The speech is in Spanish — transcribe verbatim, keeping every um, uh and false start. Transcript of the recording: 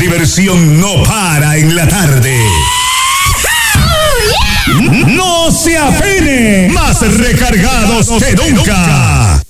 diversión no para en la tarde. No se afine, más recargados que nunca.